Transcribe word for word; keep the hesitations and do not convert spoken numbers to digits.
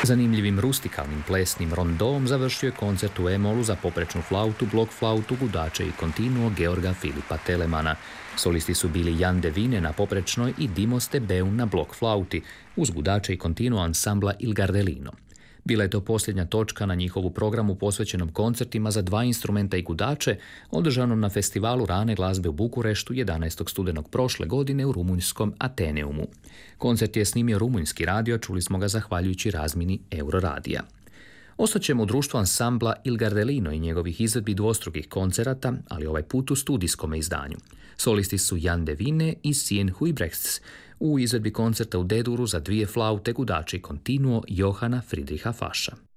Zanimljivim rustikalnim plesnim rondom završio je koncert u E-molu za poprečnu flautu, blok flautu, gudače i kontinuo Georga Filipa Telemana. Solisti su bili Jan de Vine na poprečnoj i Dimos de Beun na blok flauti, uz gudače i kontinuo ansambla Il Gardelino. Bila je to posljednja točka na njihovu programu posvećenom koncertima za dva instrumenta i gudače, održanom na festivalu rane glazbe u Bukureštu jedanaestog studenog prošle godine u rumunjskom Ateneumu. Koncert je snimio rumunjski radio, čuli smo ga zahvaljujući razmini Euroradija. Ostaćemo u društvu ansambla Il Gardelino i njegovih izvedbi dvostrukih koncerata, ali ovaj put u studijskom izdanju. Solisti su Jan de Vine i Sien Huybrechts, u izvedbi koncerta u D-duru za dvije flaute, gudače i kontinuo Johana Friedricha Fascha.